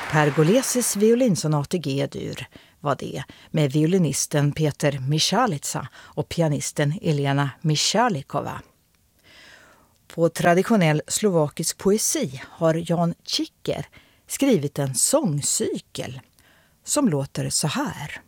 Pergolesis violinsonat i G-dur var det, med violinisten Peter Michalica och pianisten Elena Michalikova. På traditionell slovakisk poesi har Jan Čiker skrivit en sångcykel som låter så här.